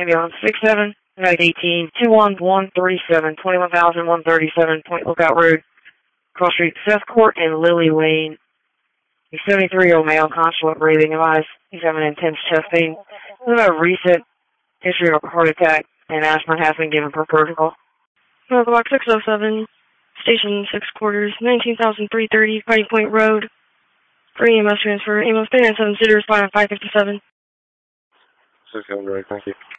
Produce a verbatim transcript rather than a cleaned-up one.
ambulance six seven, United eighteen, two one one three seven, twenty-one thousand one thirty-seven, Point Lookout Road, Cross Street, Seth Court, and Lily Lane. A seventy-three-year-old male, consulate breathing device. He's having intense chest pain. With a recent history of a heart attack, and aspirin has been given per protocol. North Block six oh seven, Station six Quarters, nineteen thousand three thirty, Fighting Point Road. For E M S transfer, ambulance three nine seven, Zitters, five five fifty-seven. six seven, right, thank you.